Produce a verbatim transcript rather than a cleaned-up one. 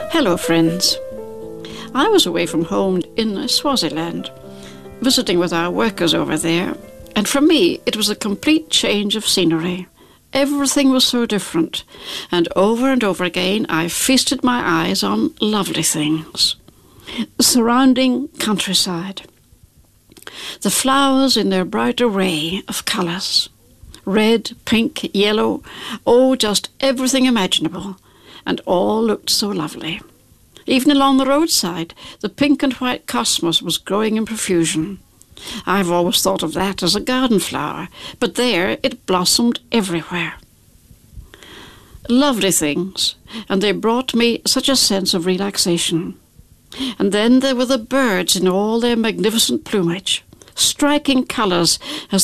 Hello, friends. I was away from home in Swaziland, visiting with our workers over there, and for me it was a complete change of scenery. Everything was so different, and over and over again I feasted my eyes on lovely things. Surrounding countryside. The flowers in their bright array of colours. Red, pink, yellow, oh, just everything imaginable, and all looked so lovely. Even along the roadside, the pink and white cosmos was growing in profusion. I've always thought of that as a garden flower, but there it blossomed everywhere. Lovely things, and they brought me such a sense of relaxation. And then there were the birds in all their magnificent plumage, striking colours as